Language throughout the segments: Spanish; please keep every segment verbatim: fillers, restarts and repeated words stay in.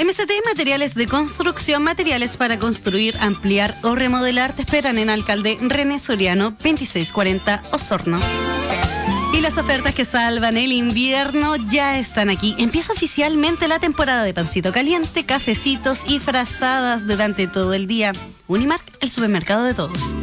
M C T Materiales de Construcción, materiales para construir, ampliar o remodelar, te esperan en Alcalde René Soriano, veintiséis cuarenta, Osorno. Y las ofertas que salvan el invierno ya están aquí. Empieza oficialmente la temporada de pancito caliente, cafecitos y frazadas durante todo el día. Unimark, el supermercado de todos.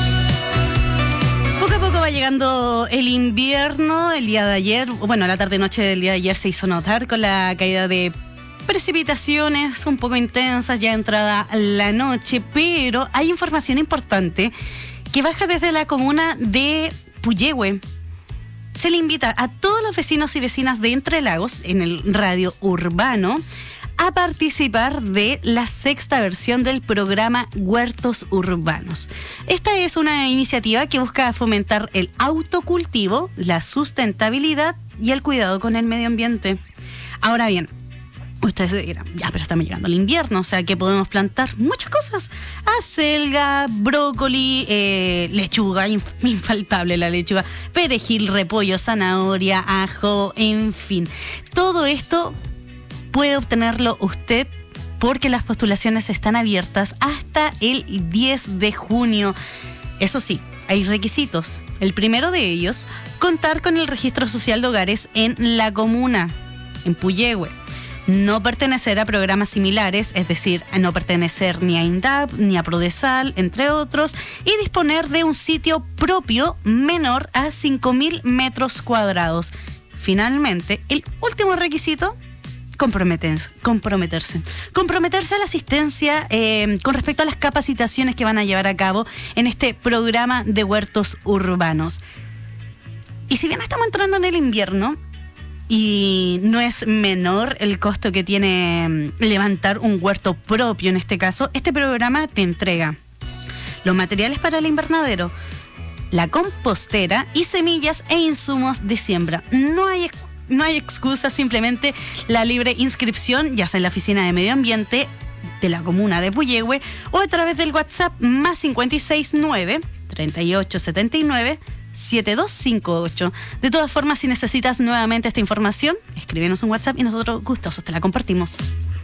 Poco a poco va llegando el invierno. El día de ayer, bueno, la tarde-noche del día de ayer se hizo notar con la caída de precipitaciones un poco intensas ya entrada la noche, pero hay información importante que baja desde la comuna de Puyehue. Se le invita a todos los vecinos y vecinas de Entre Lagos, en el radio urbano, a participar de la sexta versión del programa Huertos Urbanos. Esta es una iniciativa que busca fomentar el autocultivo, la sustentabilidad y el cuidado con el medio ambiente. Ahora bien, ustedes dirán, ya, pero estamos llegando al invierno, o sea que podemos plantar muchas cosas. Acelga, brócoli, eh, lechuga, inf- infaltable la lechuga, perejil, repollo, zanahoria, ajo, en fin. Todo esto puede obtenerlo usted porque las postulaciones están abiertas hasta el diez de junio. Eso sí, hay requisitos. El primero de ellos, contar con el registro social de hogares en la comuna, en Puyehue. No pertenecer a programas similares, es decir, no pertenecer ni a INDAP, ni a Prodesal, entre otros, y disponer de un sitio propio menor a cinco mil metros cuadrados. Finalmente, el último requisito, comprometerse. Comprometerse, comprometerse a la asistencia eh, con respecto a las capacitaciones que van a llevar a cabo en este programa de huertos urbanos. Y si bien estamos entrando en el invierno, y no es menor el costo que tiene levantar un huerto propio en este caso, este programa te entrega los materiales para el invernadero, la compostera y semillas e insumos de siembra. No hay, no hay excusa, simplemente la libre inscripción, ya sea en la oficina de medio ambiente de la comuna de Puyehue o a través del WhatsApp más cincuenta y seis nueve, treinta y ocho setenta y nueve, siete dos cinco ocho. De todas formas, si necesitas nuevamente esta información, escríbenos un WhatsApp y nosotros gustosos te la compartimos.